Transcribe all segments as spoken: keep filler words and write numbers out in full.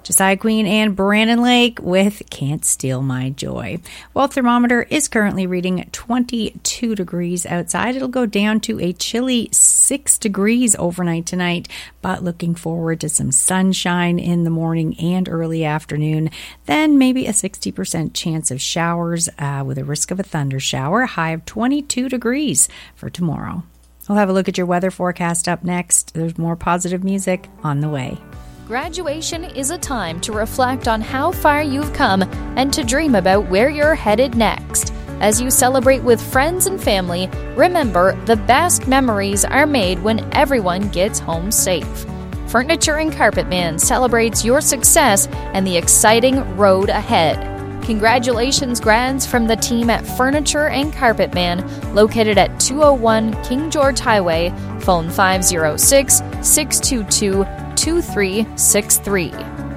Josiah Queen and Brandon Lake with Can't Steal My Joy. Well, thermometer is currently reading twenty-two degrees outside. It'll go down to a chilly six degrees overnight tonight, but looking forward to some sunshine in the morning and early afternoon. Then maybe a sixty percent chance of showers uh, with a risk of a thunder shower. High of twenty-two degrees for tomorrow. We'll have a look at your weather forecast up next. There's more positive music on the way. Graduation is a time to reflect on how far you've come and to dream about where you're headed next. As you celebrate with friends and family, remember the best memories are made when everyone gets home safe. Furniture and Carpet Man celebrates your success and the exciting road ahead. Congratulations, grads, from the team at Furniture and Carpet Man, located at two oh one King George Highway. Phone five oh six, six two two, two three six three.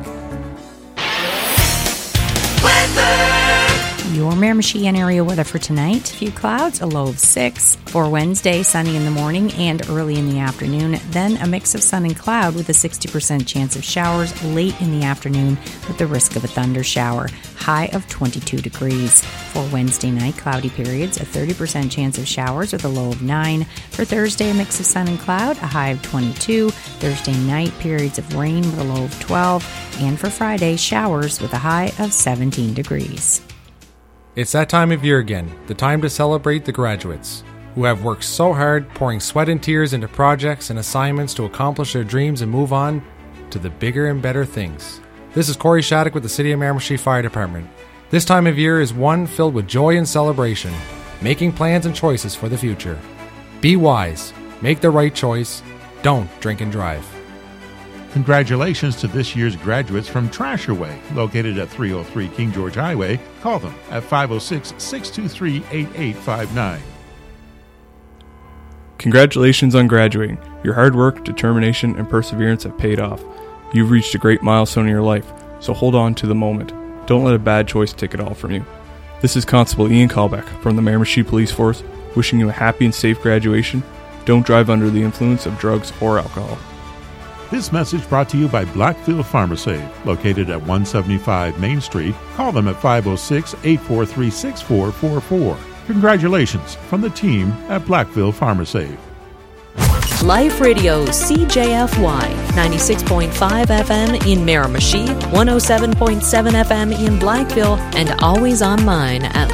Your Miramichi and area weather for tonight. A few clouds, a low of six. For Wednesday, sunny in the morning and early in the afternoon. Then a mix of sun and cloud with a sixty percent chance of showers late in the afternoon with the risk of a thunder shower. High of twenty-two degrees. For Wednesday night, cloudy periods, a thirty percent chance of showers with a low of nine. For Thursday, a mix of sun and cloud, a high of twenty-two. Thursday night, periods of rain with a low of twelve. And for Friday, showers with a high of seventeen degrees. It's that time of year again, the time to celebrate the graduates, who have worked so hard, pouring sweat and tears into projects and assignments to accomplish their dreams and move on to the bigger and better things. This is Corey Shattuck with the City of Miramichi Fire Department. This time of year is one filled with joy and celebration, making plans and choices for the future. Be wise, make the right choice, don't drink and drive. Congratulations to this year's graduates from Trasherway, located at three oh three King George Highway. Call them at five oh six, six two three, eight eight five nine. Congratulations on graduating. Your hard work, determination, and perseverance have paid off. You've reached a great milestone in your life, so hold on to the moment. Don't let a bad choice take it all from you. This is Constable Ian Callbeck from the Miramichi Police Force, wishing you a happy and safe graduation. Don't drive under the influence of drugs or alcohol. This message brought to you by Blackfield Pharmacy, located at one seventy-five Main Street. Call them at five oh six, eight four three, six four four four. Congratulations from the team at Blackfield Pharmacy. Life Radio C J F Y, ninety-six point five F M in Miramichi, one oh seven point seven F M in Blackville, and always online at